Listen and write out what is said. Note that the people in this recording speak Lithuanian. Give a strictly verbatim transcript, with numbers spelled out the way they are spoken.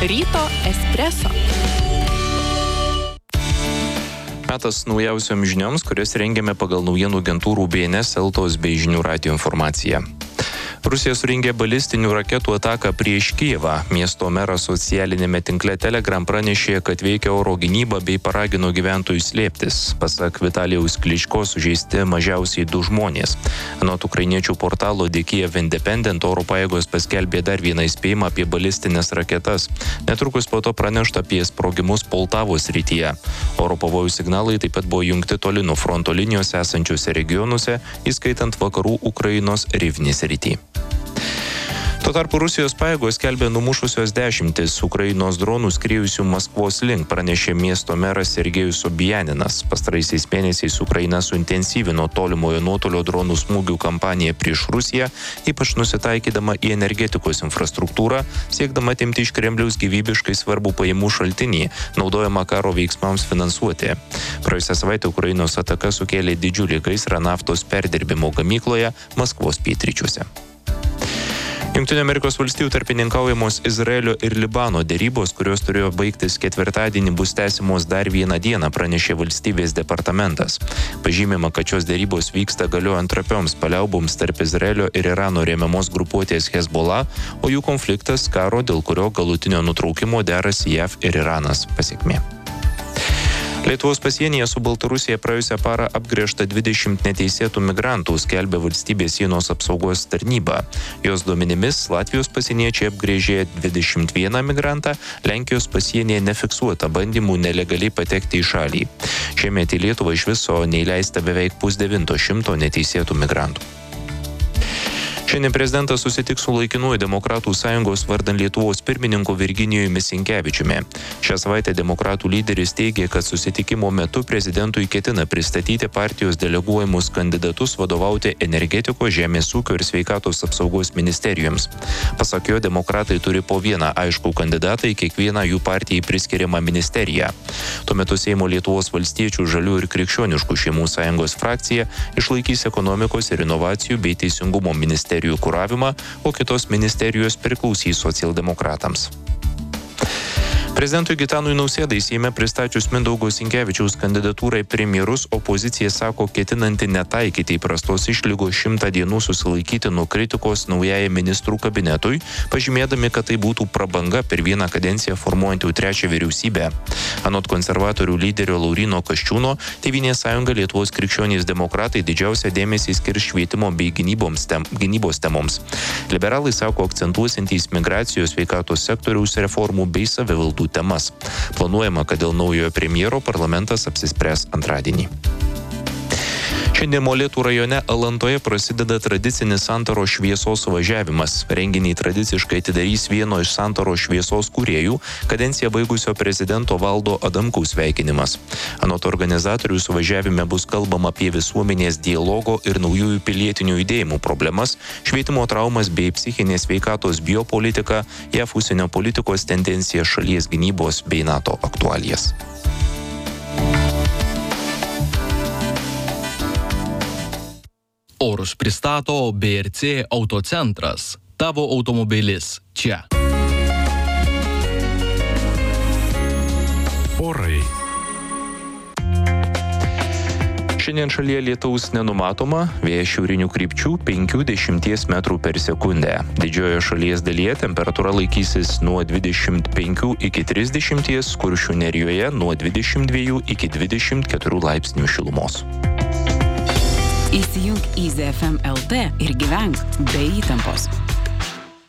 Ryto espreso. Metas naujausiom žinioms, kurias rengiame pagal naujienų agentūrų B N S, Eltos bei Žinių radijo informaciją. Rusija surengė balistinių raketų ataką prieš Kijevą. Miesto meras socialinėme tinkle Telegram pranešė, kad veikia oro gynyba bei paragino gyventojus slėptis. Pasak Vitalijaus Kličko sužeisti mažiausiai du žmonės. Anot ukrainiečių portalo The Kyiv Independent oro pajėgos paskelbė dar vieną įspėjimą apie balistinės raketas. Netrukus po to pranešta apie sprogimus Poltavos srityje. Oro pavojų signalai taip pat buvo jungti toli nuo fronto linijos esančiuose regionuose, įskaitant vakarų Ukrainos Rivnės srity. Tuo tarpu Rusijos pajėgos skelbė numušusios dešimtis Ukrainos dronų skriejusių Maskvos link, pranešė miesto meras Sergejus Sobjaninas. Pastaraisiais mėnesiais Ukraina suintensyvino tolimojo nuotolio dronų smūgių kampaniją prieš Rusiją, ypač nusitaikydama į energetikos infrastruktūrą, siekdama atimti iš Kremliaus gyvybiškai svarbų pajamų šaltinį, naudojamą karo veiksmams finansuoti. Praėjusią savaitę Ukrainos ataka sukėlė didžiulį gaisrą naftos perdirbimo gamykloje Maskvos pietryčiuose. Jungtinių Amerikos valstijų tarpininkaujamos Izraelio ir Libano derybos, kurios turėjo baigtis ketvirtadienį, bus tęsimos dar vieną dieną, pranešė valstybės departamentas. Pažymima, kad šios derybos vyksta galiojant trapioms paliauboms tarp Izraelio ir Irano remiamos grupuotės Hezbollah, o jų konfliktas karo, dėl kurio galutinio nutraukimo derasi J A V ir Iranas pasekmė. Lietuvos pasienyje su Baltarusija praėjusią parą apgręžta dvidešimt neteisėtų migrantų, skelbia valstybės sienos apsaugos tarnyba. Jos duomenimis Latvijos pasieniečiai apgręžė dvidešimt vieną migrantą, Lenkijos pasienyje nefiksuota bandymų nelegaliai patekti į šalį. Šiemet į Lietuvą iš viso neįleista beveik pusdevinto šimto neteisėtų migrantų. Šiandien prezidentas susitiks su laikinuoju Demokratų sąjungos vardan Lietuvos pirmininku Virginijumi Sinkevičiumi. Šią savaitę demokratų lyderis teigė, kad susitikimo metu prezidentui ketina pristatyti partijos deleguojamus kandidatus vadovauti energetikos, žemės ūkio ir sveikatos apsaugos ministerijoms. Pasak jo, demokratai turi po vieną aiškų kandidatą į kiekvieną jų partijai priskiriamą ministeriją. Tuo metu Seimo Lietuvos valstiečių, žalių ir krikščioniškų šeimų sąjungos frakcija išlaikys ekonomikos ir inovacijų bei teisingumo ministerijų kuravimą, o kitos ministerijos priklausys socialdemokratams. Prezidentui Gitanui Nausėdai Seime pristačius Mindaugo Sinkevičiaus kandidatūrai premjerus, opozicija sako ketinanti netaikyti įprastos išlygos šimtą dienų susilaikyti nuo kritikos naujajam ministrų kabinetui, pažymėdami, kad tai būtų prabanga per vieną kadenciją formuojant jau trečią vyriausybę. Anot konservatorių lyderio Lauryno Kasčiūno, Tėvynės sąjunga Lietuvos krikščionys demokratai didžiausią dėmesį skirs švietimo bei gynyboms tem, gynybos temoms. Liberalai sako akcentuosiantys migracijos, sveikatos sektoriaus reformų bei savivaldų temas. Planuojama, kad dėl naujojo premjero parlamentas apsispręs antradienį. Šiandien Molėtų rajone Alantoje prasideda tradicinis Santaros šviesos suvažiavimas. Renginį tradiciškai atidarys vieno iš Santaros šviesos kūrėjų, kadenciją baigusio prezidento Valdo Adamkaus sveikinimas. Anot organizatorių suvažiavime bus kalbama apie visuomenės dialogo ir naujųjų pilietinių judėjimų problemas, švietimo traumas bei psichinės sveikatos biopolitiką, J A V užsienio politikos tendencijas, šalies gynybos bei NATO aktualijas. Orus pristato B R C Autocentras. Tavo automobilis čia. Orai. Šiandien šalyje lietaus nenumatoma, vėjas šiaurinių krypčių penkių dešimties metrų per sekundę. Didžiojoje šalies dalyje temperatūra laikysis nuo dvidešimt penkių iki trisdešimties, Kuršių nerijoje nuo dvidešimt dviejų iki dvidešimt keturių laipsnių šilumos. Įsijunk Easy F M L T ir gyvenk be įtampos.